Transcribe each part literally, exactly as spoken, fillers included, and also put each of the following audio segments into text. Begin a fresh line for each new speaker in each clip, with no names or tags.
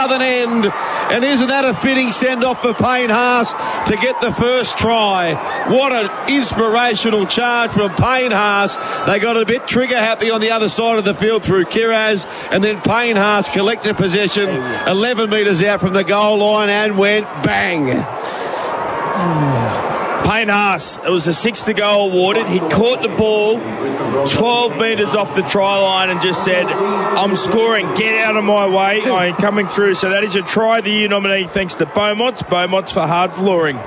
southern end. And isn't that a fitting send-off for Payne Haas to get the first try? What an inspirational charge from Payne Haas. They got a bit trigger-happy on the other side of the field through Kiraz, and then Payne Haas collected possession eleven metres out from the goal line and went bang.
Payne Haas, it was a six to go awarded. He caught the ball twelve metres off the try line and just said, I'm scoring, get out of my way, I'm coming through. So that is a try of the year nominee thanks to Beaumont's. Beaumont's for hard flooring.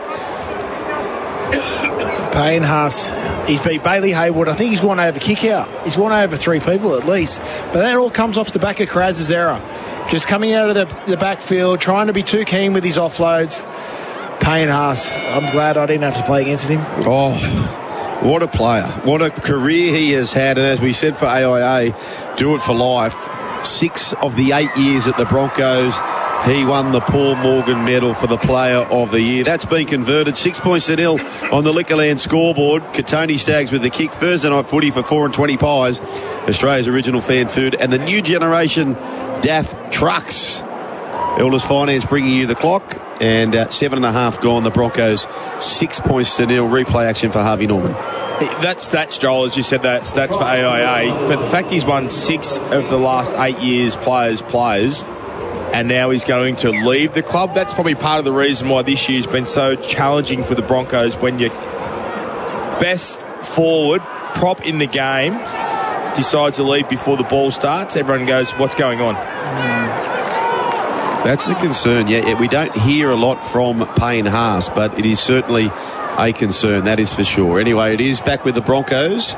Payne Haas, he's beat Bailey Hayward. I think he's gone over kick out. He's gone over three people at least. But that all comes off the back of Kraz's error. Just coming out of the, the backfield, trying to be too keen with his offloads. Payne Haas, I'm glad I didn't have to play against him.
Oh, what a player. What a career he has had. And as we said for A I A, do it for life. Six of the eight years at the Broncos, he won the Paul Morgan medal for the player of the year. That's been converted. Six points to nil on the Liquorland scoreboard. Katoni Staggs with the kick. Thursday night footy for four and twenty pies. Australia's original fan food. And the new generation D A F trucks. Elders Finance bringing you the clock. And uh, seven and a half gone. The Broncos six points to nil. Replay action for Harvey Norman.
That stats, Joel, as you said, that stats for A I A. For the fact he's won six of the last eight years players players, and now he's going to leave the club. That's probably part of the reason why this year's been so challenging for the Broncos. When your best forward prop in the game decides to leave before the ball starts, everyone goes, what's going on?
That's the concern. Yeah, we don't hear a lot from Payne Haas, but it is certainly a concern, that is for sure. Anyway, it is back with the Broncos.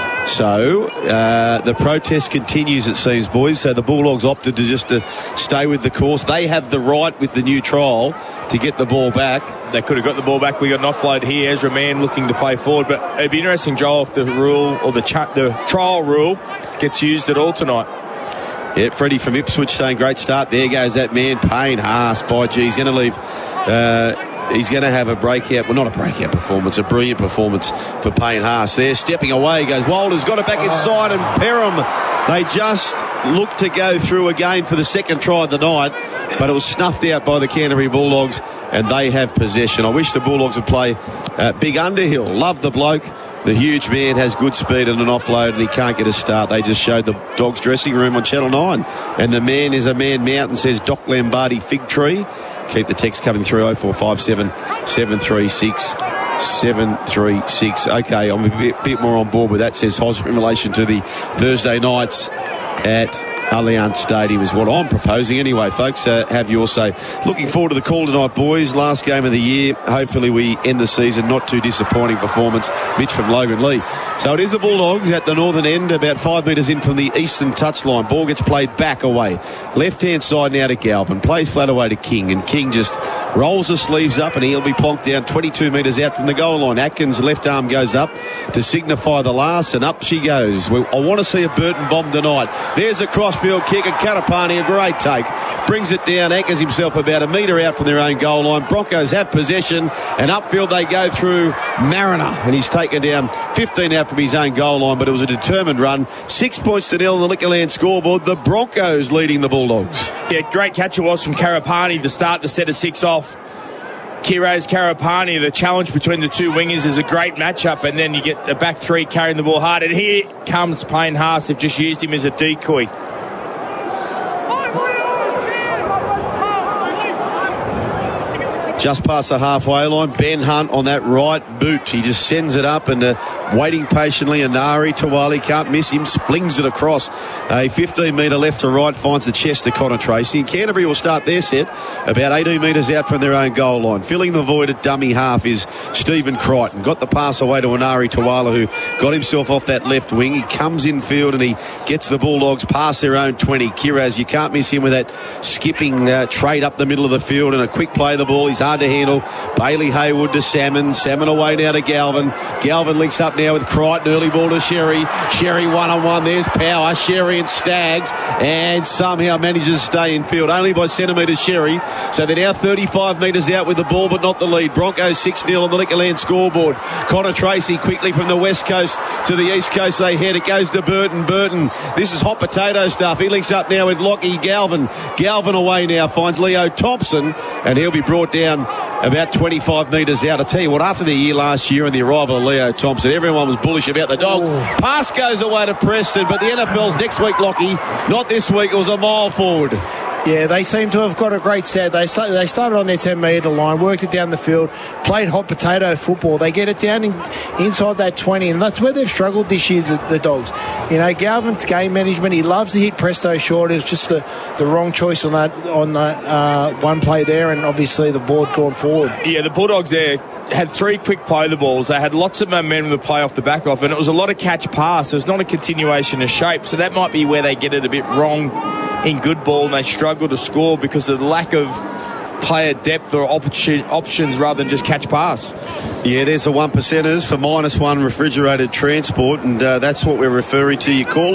So uh, the protest continues, it seems, boys. So the Bulldogs opted to just to stay with the course. They have the right with the new trial to get the ball back.
They could have got the ball back. We got an offload here. Ezra Mann looking to play forward. But it'd be interesting, Joel, if the rule or the, cha- the trial rule gets used at all tonight.
Yeah, Freddie from Ipswich saying great start. There goes that man, Payne Haas. By gee, he's going to leave. Uh, he's going to have a breakout. Well, not a breakout performance, a brilliant performance for Payne Haas. There, stepping away, goes Walder's got it back inside, and Perham. They just looked to go through again for the second try of the night, but it was snuffed out by the Canterbury Bulldogs, and they have possession. I wish the Bulldogs would play uh, Big Underhill. Love the bloke. The huge man has good speed and an offload, and he can't get a start. They just showed the Dogs dressing room on Channel nine. And the man is a man mountain, says Doc Lombardi Fig Tree. Keep the text coming through oh four five seven, seven three six, seven three six. Okay, I'm a bit, bit more on board with that, says Hos, in relation to the Thursday nights at Allianz Stadium is what I'm proposing anyway, folks. Uh, have your say. Looking forward to the call tonight, boys. Last game of the year. Hopefully we end the season. Not too disappointing performance. Mitch from Logan Lee. So it is the Bulldogs at the northern end, about five metres in from the eastern touchline. Ball gets played back away. Left-hand side now to Galvin. Plays flat away to King, and King just rolls the sleeves up, and he'll be plonked down twenty-two metres out from the goal line. Atkins' left arm goes up to signify the last, and up she goes. Well, I want to see a Burton bomb tonight. There's a crossfield kick, and Karapani, a great take. Brings it down, anchors himself about a metre out from their own goal line. Broncos have possession, and upfield they go through Mariner, and he's taken down fifteen out from his own goal line, but it was a determined run. Six points to nil on the Liquorland scoreboard. The Broncos leading the Bulldogs.
Yeah, great catch it was from Karapani to start the set of six off. Kiraz Karapani, the challenge between the two wingers is a great matchup, and then you get a back three carrying the ball hard. And here comes Payne Haas. They've just used him as a decoy.
Just past the halfway line, Ben Hunt on that right boot. He just sends it up, and uh, waiting patiently, Anari Tawali can't miss him, flings it across. A fifteen metre left to right, finds the chest to Connor Tracy. And Canterbury will start their set about eighteen metres out from their own goal line. Filling the void at dummy half is Stephen Crichton. Got the pass away to Anari Tawala, who got himself off that left wing. He comes in field, and he gets the Bulldogs past their own twenty. Kiraz, you can't miss him with that skipping uh, trade up the middle of the field, and a quick play of the ball. He's hard hard to handle. Bailey Haywood to Salmon. Salmon away now to Galvin. Galvin links up now with Crichton. Early ball to Sherry. Sherry one-on-one. There's power. Sherry and Staggs. And somehow manages to stay in field. Only by centimetres, Sherry. So they're now thirty-five metres out with the ball, but not the lead. Broncos six nil on the Liquorland scoreboard. Connor Tracy quickly from the west coast to the east coast. They head. It goes to Burton. Burton. This is hot potato stuff. He links up now with Lockie Galvin. Galvin away now. Finds Leo Thompson. And he'll be brought down about twenty-five metres out. I tell you what, after the year last year and the arrival of Leo Thompson, everyone was bullish about the Dogs. Ooh. Pass goes away to Preston, but the N F L's next week, Lockie. Not this week. It was a mile forward.
Yeah, they seem to have got a great set. They start, they started on their ten metre line, worked it down the field, played hot potato football. They get it down in, inside that twenty, and that's where they've struggled this year, the, the Dogs. You know, Galvin's game management, he loves to hit Presto short. It was just the, the wrong choice on that on that uh, one play there, and obviously the board gone forward.
Yeah, the Bulldogs there had three quick play the balls. They had lots of momentum to play off the back off, and it was a lot of catch pass. It was not a continuation of shape, so that might be where they get it a bit wrong in good ball, and they struggle to score because of the lack of player depth or option, options rather than just catch pass.
Yeah, there's the one percenters for minus one refrigerated transport, and uh, that's what we're referring to. You call